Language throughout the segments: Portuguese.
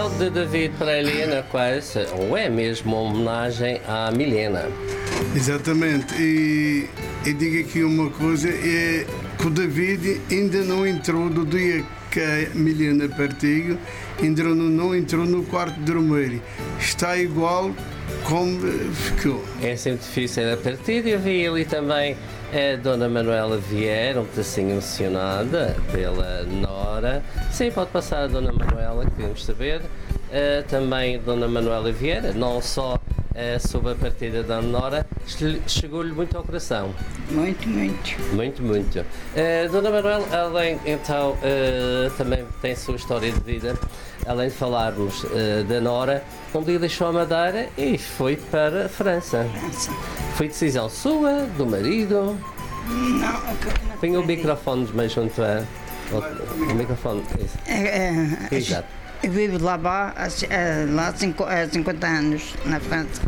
Manuel de David para a Helena, quase, ou é mesmo uma homenagem à Milena. Exatamente. E digo aqui uma coisa, é que o David ainda não entrou do dia que a Milena partiu, ainda não entrou no quarto de dormir. Está igual como ficou. É sempre difícil a partida. Eu vi ali também a Dona Manuela Vieira, um pedacinho emocionada pela Nora. Sim, pode passar a Dona Manuela, que queremos saber. Também a Dona Manuela Vieira, não só sobre a partida da Nora, chegou-lhe muito ao coração. Muito, muito. Muito, muito. Dona Manuela, além, então, também tem a sua história de vida. Além de falarmos da Nora, um dia deixou a Madeira e foi para a França. Foi decisão sua, do marido? Não. Põe o microfone mais junto a... O microfone, isso. Exato. Eu vivo lá há 50 anos, na França.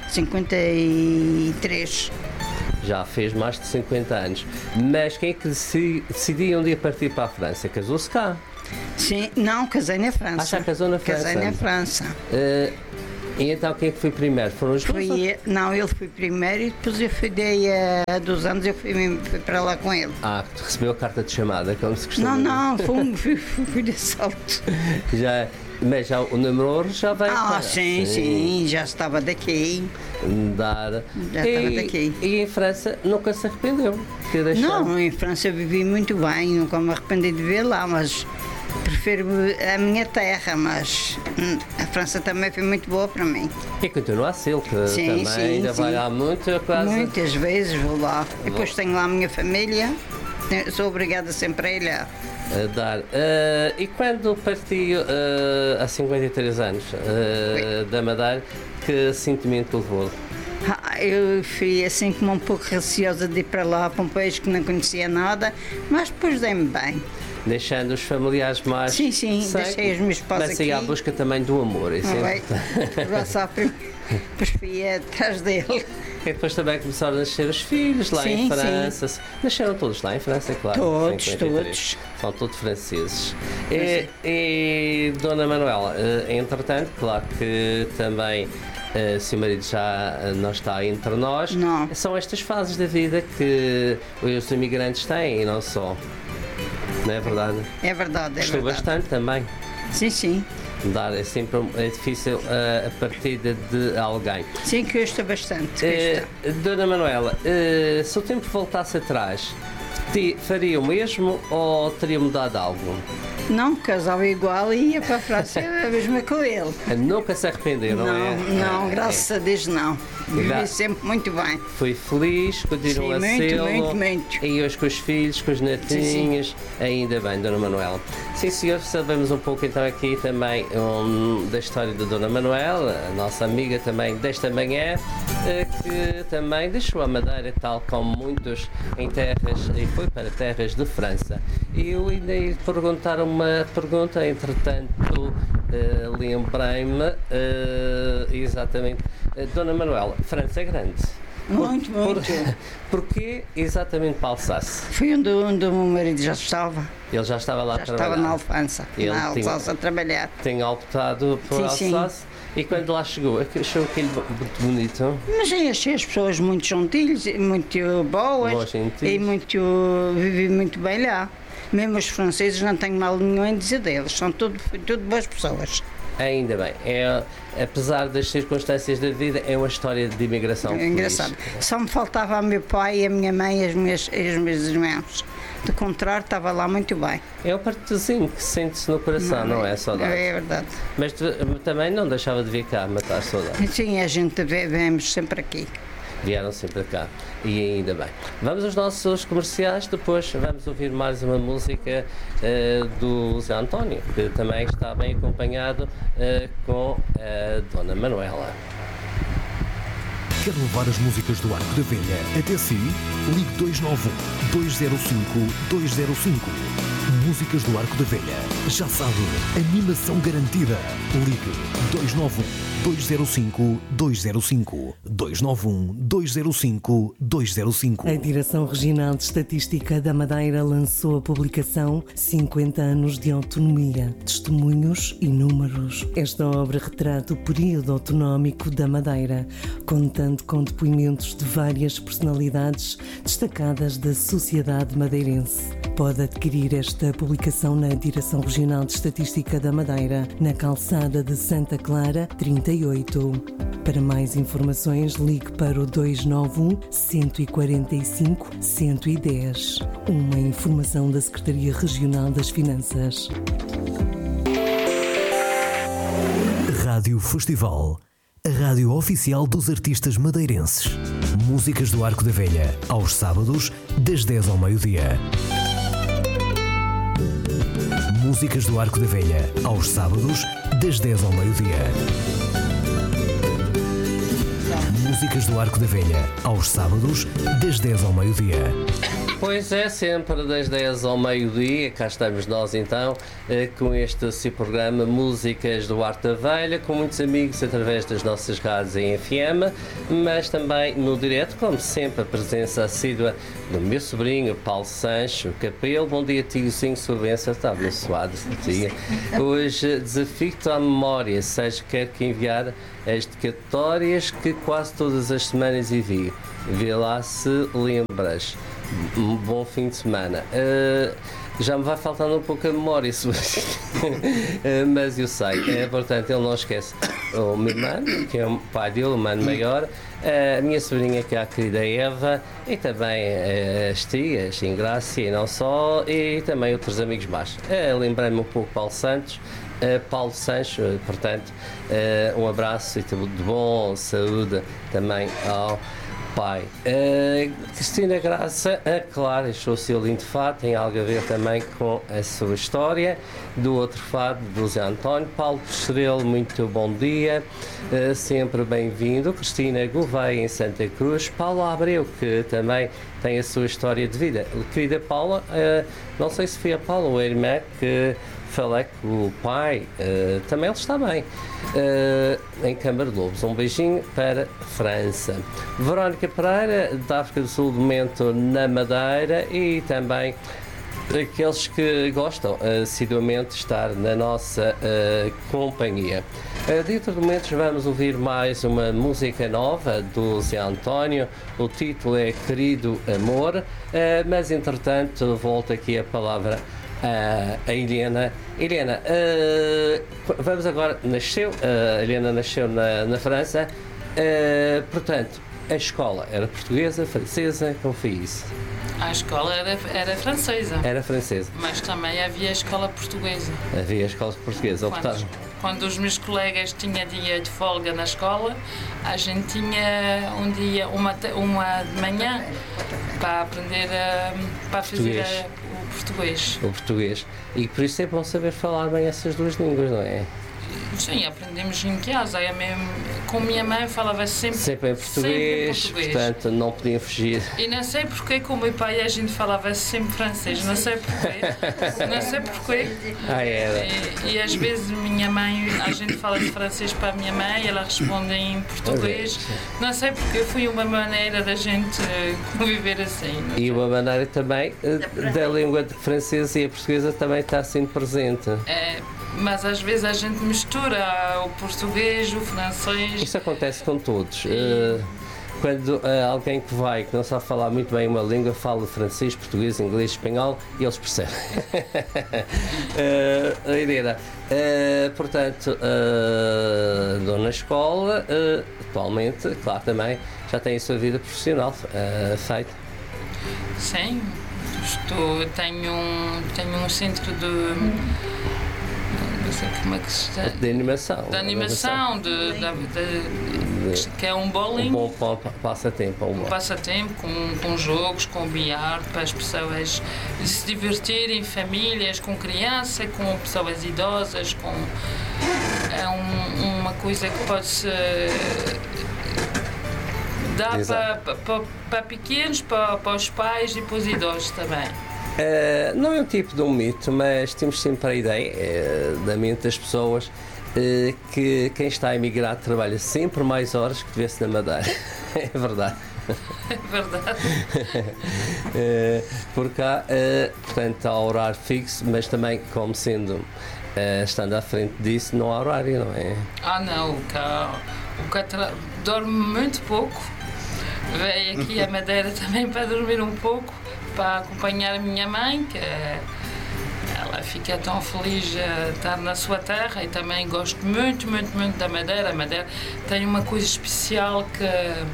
53. Já fez mais de 50 anos. Mas quem é que decidiu um dia partir para a França? Casou-se cá? Sim, não, casei na França. Já casou na França? Casei na França. E então quem é que foi primeiro? Foram os dois? Não, ele foi primeiro e depois eu fui há 2 anos, eu fui para lá com ele. Recebeu a carta de chamada, como se costuma dizer. Não, fui de assalto. Mas já o namoro já veio para... Sim, já estava daqui. Já estava daqui. E em França nunca se arrependeu de ter deixado? Não, em França eu vivi muito bem, nunca me arrependi de ver lá, mas prefiro a minha terra, mas a França também foi muito boa para mim. E continua a ser, que também ainda vai lá muito, quase... Muitas vezes vou lá. Depois tenho lá a minha família, sou obrigada sempre a ir lá. E quando partiu há 53 anos da Madeira, que sentimento levou? Eu fui assim como um pouco receosa de ir para lá, para um país que não conhecia nada, mas depois dei-me bem. Deixando os familiares mais... Sim, deixei os meus pais aqui. Mas à busca também do amor, isso depois fui atrás dele. E depois também começaram a nascer os filhos lá em França. Sim. Nasceram todos lá em França, é claro. Todos. São todos franceses. E Dona Manuela, entretanto, claro que também... se o marido já não está entre nós, não. São estas fases da vida que os imigrantes têm e não só. Não é verdade? É verdade. Gostou bastante também? Sim. É sempre difícil a partida de alguém. Sim, custa bastante. Dona Manuela, se o tempo voltasse atrás, faria o mesmo ou teria mudado algo? Não, casava igual e ia para a França a mesma com ele. Nunca se arrependeu, não é? Não, graças a Deus não. Vivi sempre muito bem. Foi feliz, continua a ser. Muito. E hoje com os filhos, com os netinhos, ainda bem, Dona Manuela. Sim, senhor, sabemos um pouco então aqui também da história da Dona Manuela, a nossa amiga também desta manhã, que também deixou a Madeira, tal como muitos, em terras, e foi para terras de França. E eu ainda ia perguntar uma pergunta, entretanto, lembrei-me, exatamente, Dona Manuela, França é grande. Muito. Porquê exatamente para Alsáce? Foi onde o meu marido já estava. Ele já estava lá a trabalhar? Estava na Alfância, na Alsáce a trabalhar. Tinha optado por Alsáce? E quando lá chegou, achou aquilo muito bonito? Mas eu achei as pessoas muito gentis, muito boas e vivi muito bem lá. Mesmo os franceses não tenho mal nenhum em dizer deles, são tudo boas pessoas. Ainda bem, apesar das circunstâncias da vida, é uma história de imigração feliz. Engraçado. Só me faltava o meu pai, a minha mãe e os meus irmãos. Do contrário, estava lá muito bem. É um partezinho que sente-se no coração, não é saudade? É verdade. Mas também não deixava de vir cá matar saudade? Sim, a gente vemos sempre aqui. Vieram sempre cá, e ainda bem. Vamos aos nossos comerciais, depois vamos ouvir mais uma música do Zé António, que também está bem acompanhado com a Dona Manuela. Quer levar as músicas do Arco da Velha até si? Ligue 291 205 205. Músicas do Arco da Velha. Já sabe, animação garantida. Ligue 291-205-205. 291-205-205. A Direção Regional de Estatística da Madeira lançou a publicação 50 anos de autonomia, testemunhos e números. Esta obra retrata o período autonómico da Madeira, contando com depoimentos de várias personalidades destacadas da sociedade madeirense. Pode adquirir esta publicação na Direção Regional de Estatística da Madeira, na calçada de Santa Clara, 38. Para mais informações, ligue para o 291 145 110. Uma informação da Secretaria Regional das Finanças. Rádio Festival. A rádio oficial dos artistas madeirenses. Músicas do Arco da Velha, aos sábados, das 10 ao meio-dia. Músicas do Arco da Velha, aos sábados, das 10 ao meio-dia. Músicas do Arco da Velha, aos sábados, das 10 ao meio-dia. Pois é, sempre das 10 ao meio-dia, cá estamos nós então, com este programa Músicas do Arco da Velha, com muitos amigos através das nossas rádios em FM, mas também no direto, como sempre, a presença assídua do meu sobrinho Paulo Sancho Capelo. Bom dia, tiozinho, sua bênção, está abençoado, tia. Hoje desafio-te à memória, seja quer que enviar as dedicatórias que quase todas as semanas envio. Vê lá se lembras. Um bom fim de semana. Já me vai faltando um pouco a memória, mas eu sei. Portanto, ele não esquece o meu irmão, que é o pai dele, o mano maior, a minha sobrinha, que é a querida Eva, e também as tias, Ingrácia, e não só, e também outros amigos mais. Lembrei-me um pouco Paulo Santos. Paulo Sancho, portanto, um abraço e tudo de bom, saúde também ao pai. Cristina Graça, claro, achou o seu lindo fado, tem algo a ver também com a sua história. Do outro fado, do Zé António. Paulo Estrela, muito bom dia, sempre bem-vindo. Cristina Gouveia, em Santa Cruz. Paulo Abreu, que também tem a sua história de vida. Querida Paula, não sei se foi a Paula ou a irmã que falei com o pai, também ele está bem, em Câmara de Lobos. Um beijinho para França. Verónica Pereira, da África do Sul, de momento na Madeira, e também aqueles que gostam assiduamente de estar na nossa companhia. Dentro de momentos vamos ouvir mais uma música nova do Zé António. O título é Querido Amor, mas entretanto volto aqui a palavra a Helena. Helena, vamos agora, a Helena nasceu na França, portanto, a escola era portuguesa, francesa, como foi isso? A escola era francesa. Era francesa. Mas também havia escola portuguesa. Havia escola portuguesa. Quando os meus colegas tinham dia de folga na escola, a gente tinha um dia, uma de manhã, para aprender para fazer o português. O português. E por isso é bom saber falar bem essas duas línguas, não é? Sim, aprendemos em casa. Com minha mãe falava sempre em português, portanto não podiam fugir. E não sei porque com o meu pai a gente falava sempre francês, não sei porquê. E às vezes minha mãe, a gente fala de francês para a minha mãe, ela responde em português. Não sei porque foi uma maneira da gente conviver assim. E uma maneira também da língua francesa e a portuguesa também está sendo presente. Mas às vezes a gente mistura o português, o francês. Isso acontece com todos. Quando alguém que não sabe falar muito bem uma língua, fala francês, português, inglês, espanhol, e eles percebem. Irena, portanto, dona escola, atualmente, claro, também já tem a sua vida profissional feita. Sim, tenho um centro como é que se chama? De animação. De animação, que é um bowling. Um bom passatempo. Um passatempo com jogos, com bilhar, para as pessoas se divertirem, famílias, com crianças, com pessoas idosas, é uma coisa que pode-se dar para pequenos, para os pais e para os idosos também. Não é um tipo de um mito, mas temos sempre a ideia da mente das pessoas que quem está a emigrar trabalha sempre mais horas que vê-se na Madeira. É verdade. É verdade. Por cá, portanto, há horário fixo, mas também, como sendo, estando à frente disso, não há horário, não é? Não, o cá dorme muito pouco. Veio aqui a Madeira também para dormir um pouco, para acompanhar a minha mãe, que ela fica tão feliz de estar na sua terra, e também gosto muito, muito, muito da Madeira. A Madeira tem uma coisa especial que,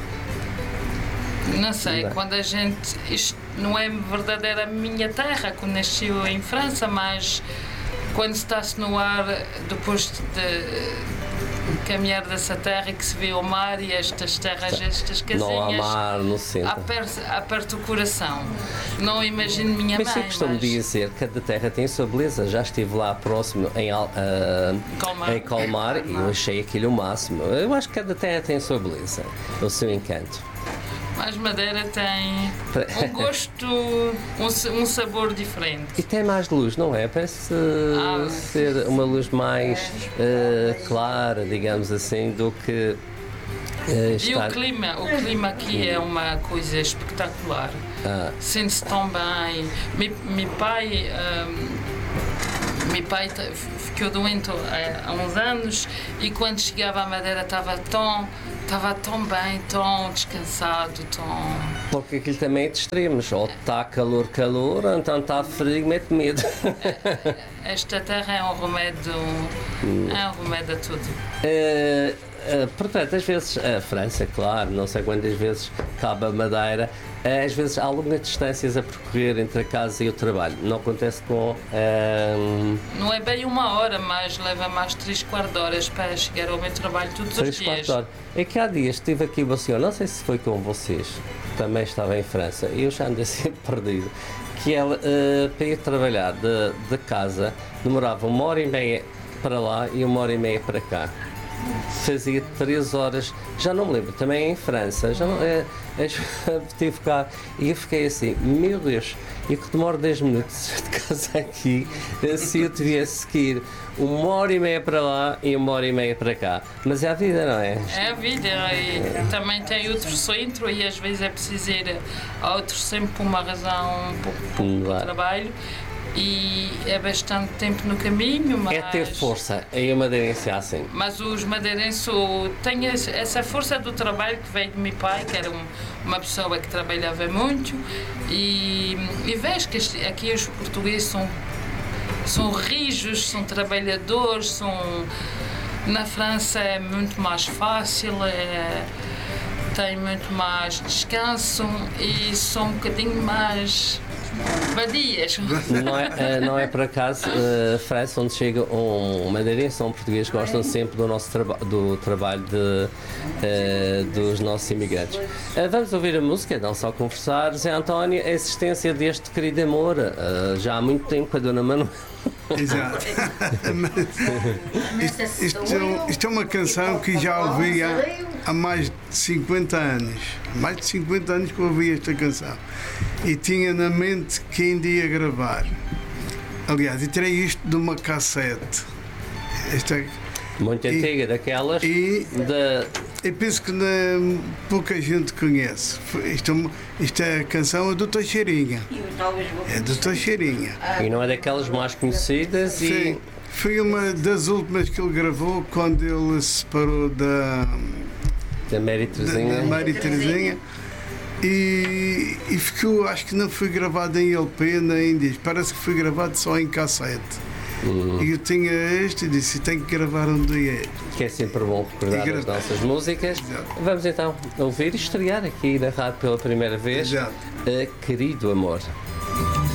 não sei, quando a gente, isto não é verdadeira a minha terra, quando nasci em França, mas quando está-se no ar, depois de caminhar dessa terra, que se vê o mar e estas terras, estas casinhas, não há mar no centro, aperta o coração. Não imagino minha mas mãe. Eu costumo dizer que cada terra tem a sua beleza. Já estive lá próximo em Colmar e eu achei aquilo o máximo. Eu acho que cada terra tem a sua beleza, o seu encanto. Mas Madeira tem um gosto, um sabor diferente. E tem mais luz, não é? Parece ser uma luz mais clara, digamos assim, do que E o clima aqui é uma coisa espetacular. Sente-se tão bem. Meu pai ficou doente há uns anos, e quando chegava à Madeira estava tão bem, tão descansado, tão... Porque aquilo também é de extremos, ou está calor, ou então está frio, mete medo. Esta terra é um remédio a tudo. Portanto, às vezes a França, claro, não sei quantas vezes cabe a Madeira, às vezes há longas distâncias a percorrer entre a casa e o trabalho. Não acontece com... Não é bem 1 hora, mas leva mais 3/4 de horas para chegar ao meu trabalho todos os dias. É que há dias estive aqui o senhor, não sei se foi com vocês, também estava em França, e eu já andei sempre perdido, que ela, para ir trabalhar de casa, demorava 1h30 para lá e 1h30 para cá. Fazia 3 horas, já não me lembro, também em França, já não, tive cá e eu fiquei assim, meu Deus, e que demora 10 minutos de casa aqui, se eu tivesse que ir 1h30 para lá e 1h30 para cá, mas é a vida, não é? É a vida, e também tem outro centro, e às vezes é preciso ir a outro centro por uma razão, por trabalho. E é bastante tempo no caminho, mas... É ter força, é uma madeirense assim. Mas os madeirenses têm essa força do trabalho que veio do meu pai, que era uma pessoa que trabalhava muito, e vejo que aqui os portugueses são rijos, são trabalhadores, na França é muito mais fácil, tem muito mais descanso e são um bocadinho mais... vadias. Não é por acaso, França, onde chega um madeirense ou um português, gostam sempre do nosso do trabalho dos nossos imigrantes. Vamos ouvir a música, não só conversar. Zé António, a existência deste querido amor, já há muito tempo com a Dona Manuela. Exato. Isto é uma canção que já ouvi há mais de 50 anos. Mais de 50 anos que eu ouvi esta canção. E tinha na mente que ainda ia gravar. Aliás, eu tirei isto de uma cassete. Muito antiga, daquelas. Eu penso que pouca gente conhece. Isto é a canção do Teixeirinha. É do Teixeirinha. E não é daquelas mais conhecidas? Sim, foi uma das últimas que ele gravou quando ele se separou da Mary Terezinha. E ficou, acho que não foi gravado em LP nem em disco, parece que foi gravado só em cassete. E eu tinha este e disse, tenho que gravar um dia. Que é sempre bom recordar as nossas músicas. Exato. Vamos então ouvir e estrear aqui na rádio pela primeira vez. Querido Amor.